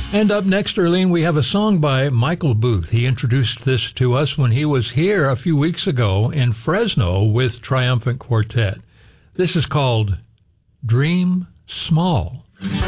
And up next, Earlene, we have a song by Michael Booth. He introduced this to us when he was here a few weeks ago in Fresno with Triumphant Quartet. This is called Dream Small.